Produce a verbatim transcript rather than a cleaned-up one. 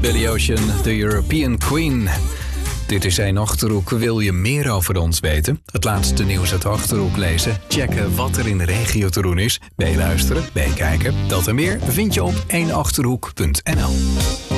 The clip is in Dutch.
Billy Ocean, de European Queen. Dit is zijn Achterhoek. Wil je meer over ons weten? Het laatste nieuws uit de Achterhoek lezen? Checken wat er in de regio te doen is? Meeluisteren, meekijken? Dat en meer vind je op één achterhoek punt n l.